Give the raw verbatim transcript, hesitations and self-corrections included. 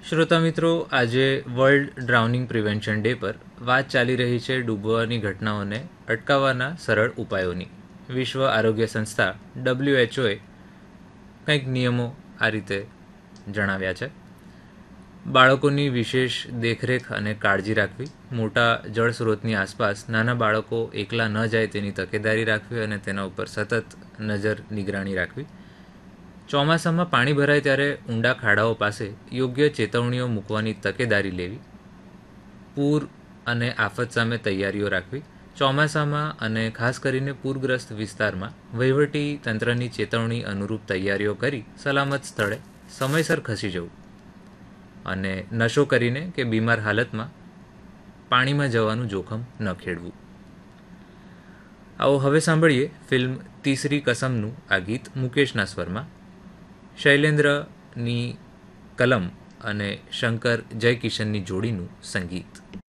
શ્રોતા મિત્રો, આજે વર્લ્ડ ડ્રાઉનિંગ પ્રિવેન્શન ડે પર વાત ચાલી રહી છે ડૂબવાની ઘટનાઓને અટકાવવાના સરળ ઉપાયોની. વિશ્વ આરોગ્ય સંસ્થા ડબલ્યુએચઓએ કંઈક નિયમો આ રીતે જણાવ્યા છે. બાળકોની વિશેષ દેખરેખ અને કાળજી રાખવી, મોટા જળ સ્ત્રોતની આસપાસ નાના બાળકો એકલા ન જાય તેની તકેદારી રાખવી અને તેના ઉપર સતત નજર નિગરાણી રાખવી. ચોમાસામાં પાણી ભરાય ત્યારે ઊંડા ખાડાઓ પાસે યોગ્ય ચેતવણીઓ મૂકવાની તકેદારી લેવી. પૂર અને આફત સામે તૈયારીઓ રાખવી. ચોમાસામાં અને ખાસ કરીને પૂરગ્રસ્ત વિસ્તારમાં વહીવટી તંત્રની ચેતવણી અનુરૂપ તૈયારીઓ કરી સલામત સ્થળે સમયસર ખસી જવું. અને નશો કરીને કે બીમાર હાલતમાં પાણીમાં જવાનું જોખમ ન ખેડવું. આવો હવે સાંભળીએ ફિલ્મ તીસરી કસમનું આ ગીત મુકેશના સ્વરમાં. શૈલેન્દ્રની કલમ અને શંકર જયકિશનની જોડીનું સંગીત.